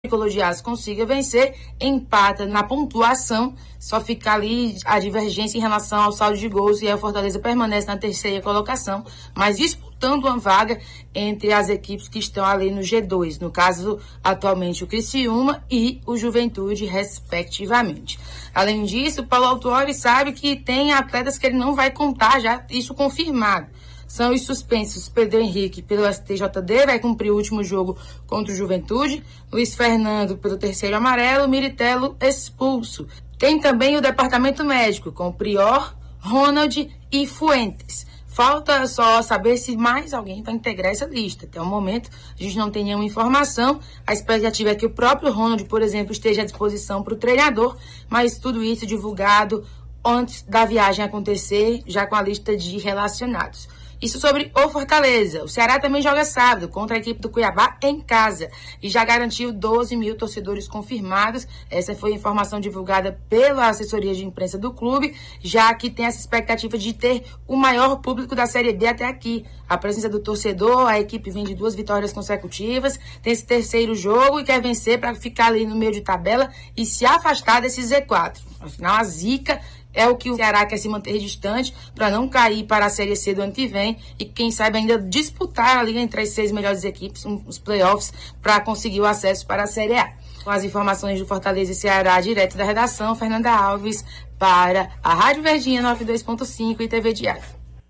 Tricolor de Aço consiga vencer, empata na pontuação, só fica ali a divergência em relação ao saldo de gols e aí o Fortaleza permanece na terceira colocação, mas disputando uma vaga entre as equipes que estão ali no G2, no caso, atualmente o Criciúma e o Juventude, respectivamente. Além disso, o Paulo Autuori sabe que tem atletas que ele não vai contar, já isso confirmado. São os suspensos Pedro Henrique pelo STJD, vai cumprir o último jogo contra o Juventude. Luiz Fernando pelo terceiro amarelo, Miritello expulso. Tem também o departamento médico com Prior, Ronald e Fuentes. Falta só saber se mais alguém vai integrar essa lista. Até o momento, a gente não tem nenhuma informação. A expectativa é que o próprio Ronald, por exemplo, esteja à disposição para o treinador, mas tudo isso divulgado antes da viagem acontecer, já com a lista de relacionados. Isso sobre o Fortaleza. O Ceará também joga sábado contra a equipe do Cuiabá em casa e já garantiu 12 mil torcedores confirmados. Essa foi a informação divulgada pela assessoria de imprensa do clube, já que tem essa expectativa de ter o maior público da Série B até aqui. A presença do torcedor, a equipe vem de 2 vitórias consecutivas, tem esse terceiro jogo e quer vencer para ficar ali no meio de tabela e se afastar desse Z4. Afinal, a zica é o que o Ceará quer se manter distante para não cair para a Série C do ano que vem e, quem sabe, ainda disputar a liga entre as 6 melhores equipes, os playoffs, para conseguir o acesso para a Série A. Com as informações do Fortaleza e Ceará, direto da redação, Fernanda Alves, para a Rádio Verdinha 92.5 e TV Diário.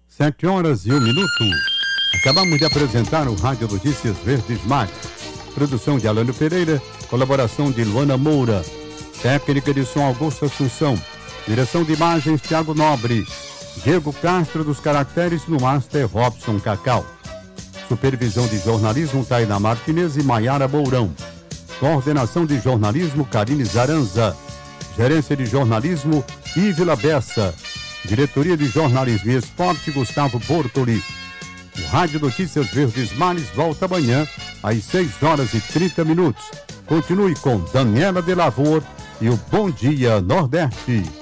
7h01. Acabamos de apresentar o Rádio Notícias Verdes Mares. Produção de Alano Pereira, colaboração de Luana Moura, técnica de som Augusto Assunção, direção de imagens Thiago Nobre, Diego Castro dos caracteres no Master Robson Cacau, supervisão de jornalismo Tainá Martinez e Maiara Mourão, coordenação de jornalismo Karine Zaranza, gerência de jornalismo Ívila Bessa, diretoria de jornalismo e esporte Gustavo Bortoli. O Rádio Notícias Verdes Mares volta amanhã às 6h30. Continue com Daniela de Lavor e o Bom Dia Nordeste.